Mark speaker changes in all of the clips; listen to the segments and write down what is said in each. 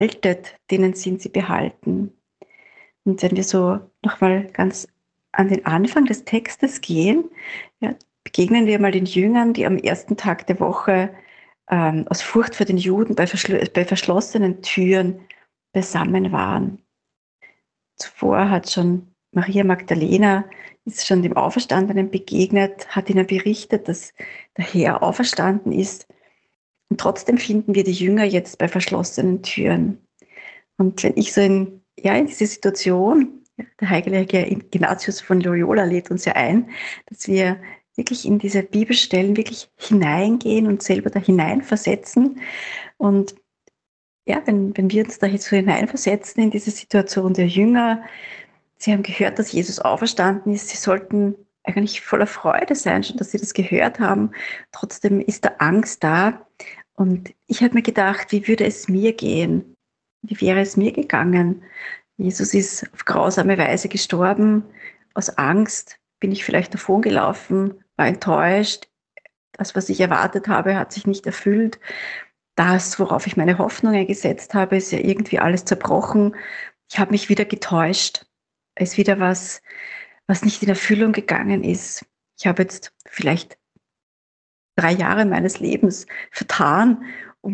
Speaker 1: haltet, denen sind sie behalten. Und wenn wir so nochmal ganz an den Anfang des Textes gehen, ja, begegnen wir mal den Jüngern, die am ersten Tag der Woche aus Furcht vor den Juden bei verschlossenen Türen beisammen waren. Zuvor hat schon Maria Magdalena, ist schon dem Auferstandenen begegnet, hat ihnen berichtet, dass der Herr auferstanden ist. Und trotzdem finden wir die Jünger jetzt bei verschlossenen Türen. Und wenn ich so in diese Situation, der heilige Ignatius von Loyola lädt uns ja ein, dass wir wirklich in diese Bibelstellen wirklich hineingehen und selber da hineinversetzen. Und ja, wenn wir uns da jetzt so hineinversetzen in diese Situation der Jünger, sie haben gehört, dass Jesus auferstanden ist, sie sollten eigentlich voller Freude sein, schon dass sie das gehört haben. Trotzdem ist da Angst da. Und ich habe mir gedacht, wie würde es mir gehen? Wie wäre es mir gegangen? Jesus ist auf grausame Weise gestorben. Aus Angst bin ich vielleicht davongelaufen, war enttäuscht. Das, was ich erwartet habe, hat sich nicht erfüllt. Das, worauf ich meine Hoffnungen gesetzt habe, ist ja irgendwie alles zerbrochen. Ich habe mich wieder getäuscht. Es ist wieder was nicht in Erfüllung gegangen ist. Ich habe jetzt vielleicht 3 Jahre meines Lebens vertan,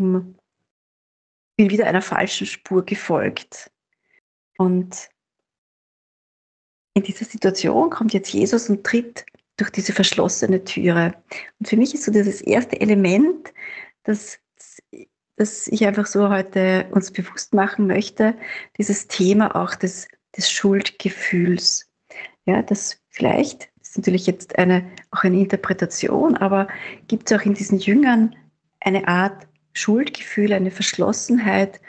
Speaker 1: bin wieder einer falschen Spur gefolgt. Und in dieser Situation kommt jetzt Jesus und tritt durch diese verschlossene Türe. Und für mich ist so dieses erste Element, das ich einfach so heute uns bewusst machen möchte, dieses Thema auch des Schuldgefühls. Ja, das vielleicht, das ist natürlich jetzt auch eine Interpretation, aber gibt es auch in diesen Jüngern eine Art Schuldgefühl, eine Verschlossenheit,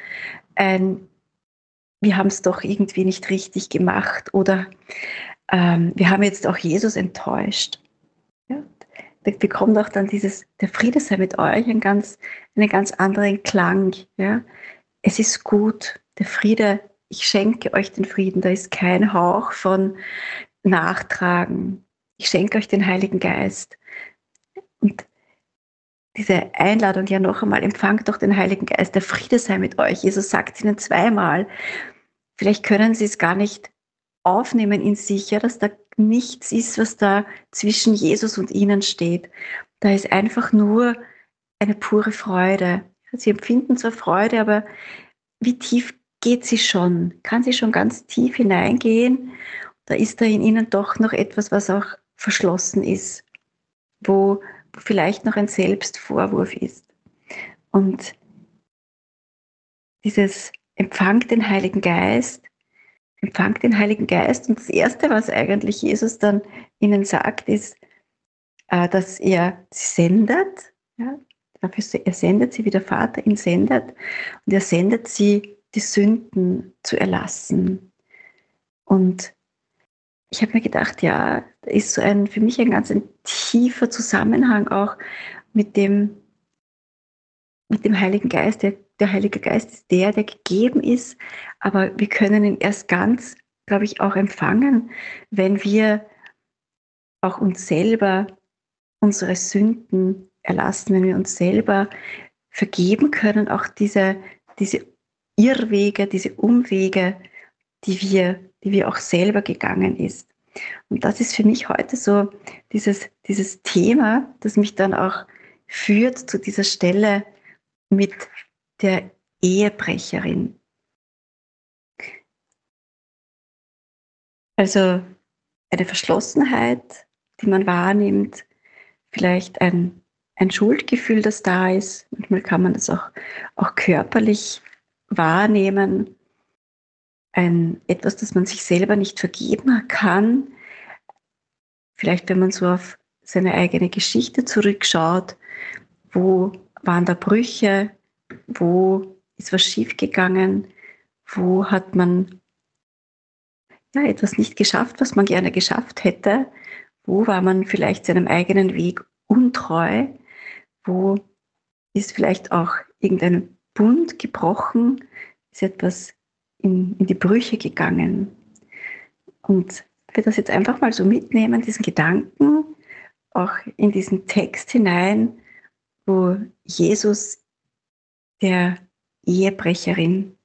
Speaker 1: wir haben es doch irgendwie nicht richtig gemacht oder wir haben jetzt auch Jesus enttäuscht. Ja? Da bekommt auch dann der Friede sei mit euch, einen ganz anderen Klang. Ja? Es ist gut, der Friede, ich schenke euch den Frieden, da ist kein Hauch von Nachtragen. Ich schenke euch den Heiligen Geist. Und diese Einladung ja noch einmal, empfangt doch den Heiligen Geist, der Friede sei mit euch. Jesus sagt es ihnen zweimal. Vielleicht können sie es gar nicht aufnehmen in sich, ja, dass da nichts ist, was da zwischen Jesus und ihnen steht. Da ist einfach nur eine pure Freude. Sie empfinden zwar Freude, aber wie tief geht sie schon? Kann sie schon ganz tief hineingehen? Da ist da in ihnen doch noch etwas, was auch verschlossen ist, wo vielleicht noch ein Selbstvorwurf ist. Und dieses empfangt den Heiligen Geist und das Erste, was eigentlich Jesus dann ihnen sagt, ist, dass er sie sendet. Ja? Er sendet sie, wie der Vater ihn sendet. Und er sendet sie, die Sünden zu erlassen. Und ich habe mir gedacht, ja, da ist so für mich ein ganz tiefer Zusammenhang auch mit dem Heiligen Geist. Der Heilige Geist ist der gegeben ist, aber wir können ihn erst ganz, glaube ich, auch empfangen, wenn wir auch uns selber unsere Sünden erlassen, wenn wir uns selber vergeben können, auch diese Irrwege, diese Umwege, die wir auch selber gegangen ist. Und das ist für mich heute so dieses Thema, das mich dann auch führt zu dieser Stelle mit der Ehebrecherin. Also eine Verschlossenheit, die man wahrnimmt, vielleicht ein Schuldgefühl, das da ist. Manchmal kann man das auch körperlich wahrnehmen. Etwas, das man sich selber nicht vergeben kann. Vielleicht, wenn man so auf seine eigene Geschichte zurückschaut, wo waren da Brüche, wo ist was schiefgegangen, wo hat man etwas nicht geschafft, was man gerne geschafft hätte, wo war man vielleicht seinem eigenen Weg untreu, wo ist vielleicht auch irgendein Bund gebrochen, ist etwas in die Brüche gegangen. Und wir das jetzt einfach mal so mitnehmen, diesen Gedanken, auch in diesen Text hinein, wo Jesus der Ehebrecherin